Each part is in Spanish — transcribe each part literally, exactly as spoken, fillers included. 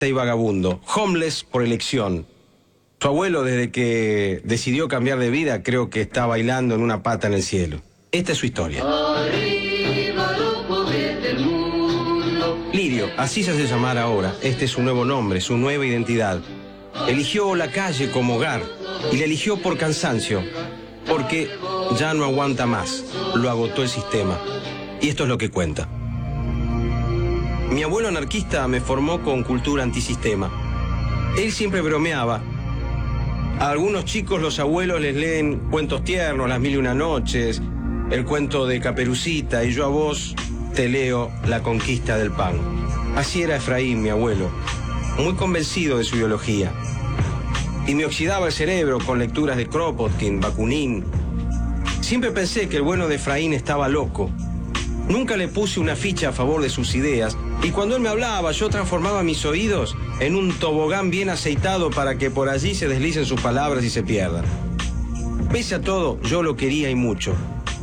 y vagabundo, homeless por elección. Su abuelo, desde que decidió cambiar de vida, creo que está bailando en una pata en el cielo. Esta es su historia. Arriba los pobres del mundo. Lirio, así se hace llamar ahora. Este es su nuevo nombre, su nueva identidad. Eligió la calle como hogar y la eligió por cansancio, porque ya no aguanta más. Lo agotó el sistema. Y esto es lo que cuenta. Mi abuelo anarquista me formó con cultura antisistema. Él siempre bromeaba. A algunos chicos los abuelos les leen cuentos tiernos, Las Mil y Una Noches, el cuento de Caperucita, y yo a vos te leo La Conquista del Pan. Así era Efraín, mi abuelo, muy convencido de su ideología. Y me oxidaba el cerebro con lecturas de Kropotkin, Bakunin. Siempre pensé que el bueno de Efraín estaba loco. Nunca le puse una ficha a favor de sus ideas, y cuando él me hablaba, yo transformaba mis oídos en un tobogán bien aceitado para que por allí se deslicen sus palabras y se pierdan. Pese a todo, yo lo quería y mucho.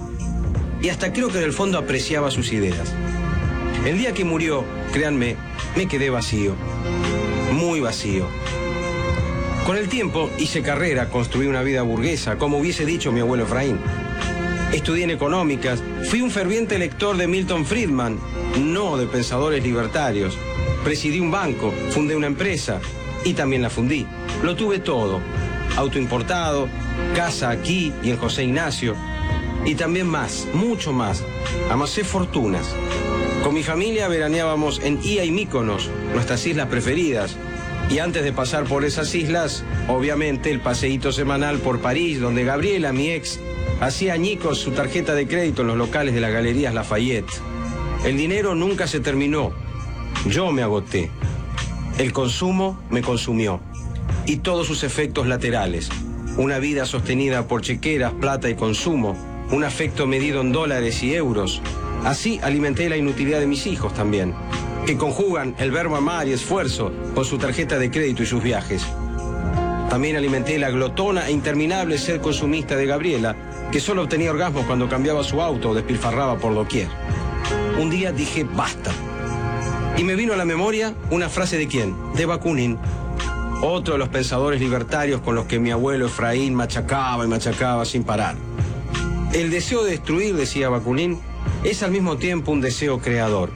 Y hasta creo que en el fondo apreciaba sus ideas. El día que murió, créanme, me quedé vacío. Muy vacío. Con el tiempo hice carrera, construí una vida burguesa, como hubiese dicho mi abuelo Efraín. Estudié en económicas, fui un ferviente lector de Milton Friedman, no de pensadores libertarios. Presidí un banco, fundé una empresa y también la fundí. Lo tuve todo, auto importado, casa aquí y en José Ignacio, y también más, mucho más. Amasé fortunas. Con mi familia veraneábamos en Ia y Mykonos, nuestras islas preferidas. Y antes de pasar por esas islas, obviamente el paseíto semanal por París, donde Gabriela, mi ex, hacía añicos su tarjeta de crédito en los locales de las galerías Lafayette. El dinero nunca se terminó. Yo me agoté. El consumo me consumió. Y todos sus efectos laterales. Una vida sostenida por chequeras, plata y consumo. Un afecto medido en dólares y euros. Así alimenté la inutilidad de mis hijos también, que conjugan el verbo amar y esfuerzo con su tarjeta de crédito y sus viajes. También alimenté la glotona e interminable ser consumista de Gabriela, que solo obtenía orgasmos cuando cambiaba su auto o despilfarraba por doquier. Un día dije basta. Y me vino a la memoria una frase de quién, de Bakunin, otro de los pensadores libertarios con los que mi abuelo Efraín machacaba y machacaba sin parar. El deseo de destruir, decía Bakunin, es al mismo tiempo un deseo creador.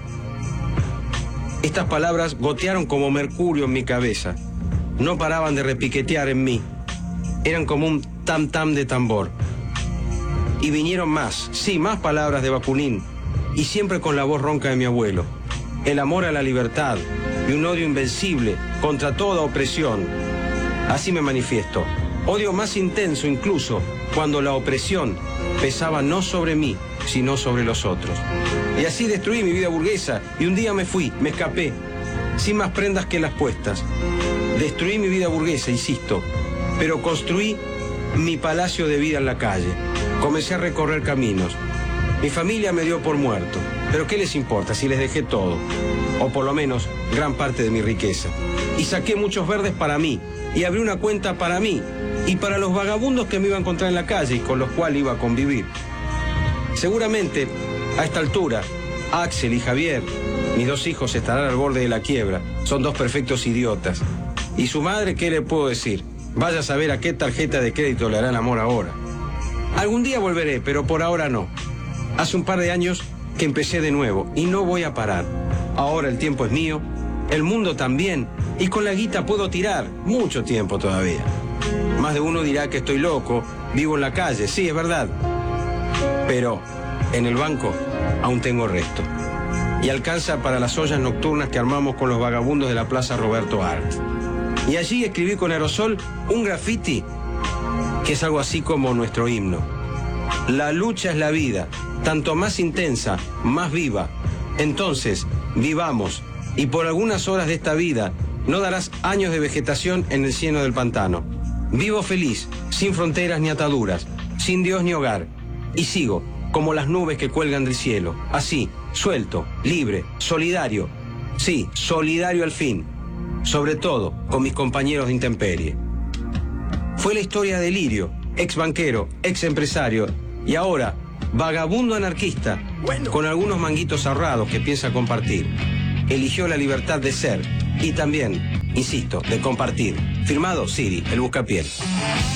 Estas palabras gotearon como mercurio en mi cabeza. No paraban de repiquetear en mí. Eran como un tam-tam de tambor. Y vinieron más, sí, más palabras de Bakunin, y siempre con la voz ronca de mi abuelo. El amor a la libertad y un odio invencible contra toda opresión. Así me manifiesto. Odio más intenso incluso cuando la opresión pesaba no sobre mí, sino sobre los otros. Y así destruí mi vida burguesa y un día me fui, me escapé, sin más prendas que las puestas. Destruí mi vida burguesa, insisto, pero construí mi palacio de vida en la calle. Comencé a recorrer caminos. Mi familia me dio por muerto, pero ¿qué les importa si les dejé todo? O por lo menos gran parte de mi riqueza. Y saqué muchos verdes para mí, y abrí una cuenta para mí, y para los vagabundos que me iba a encontrar en la calle y con los cuales iba a convivir. Seguramente, a esta altura, Axel y Javier, mis dos hijos, estarán al borde de la quiebra. Son dos perfectos idiotas. Y su madre, ¿qué le puedo decir? Vaya a saber a qué tarjeta de crédito le harán amor ahora. Algún día volveré, pero por ahora no. Hace un par de años que empecé de nuevo y no voy a parar. Ahora el tiempo es mío, el mundo también, y con la guita puedo tirar mucho tiempo todavía. Más de uno dirá que estoy loco, vivo en la calle, sí, es verdad. Pero en el banco aún tengo resto. Y alcanza para las ollas nocturnas que armamos con los vagabundos de la Plaza Roberto Art. Y allí escribí con aerosol un graffiti que es algo así como nuestro himno. La lucha es la vida, tanto más intensa, más viva. Entonces, vivamos, y por algunas horas de esta vida no darás años de vegetación en el cieno del pantano. Vivo feliz, sin fronteras ni ataduras, sin Dios ni hogar, y sigo como las nubes que cuelgan del cielo, así, suelto, libre, solidario. Sí, solidario al fin, sobre todo con mis compañeros de intemperie. Fue la historia de Lirio, ex banquero, ex empresario, y ahora vagabundo anarquista, bueno, con algunos manguitos ahorrados que piensa compartir. Eligió la libertad de ser y también insisto, de compartir. Firmado Siri, el Buscapié.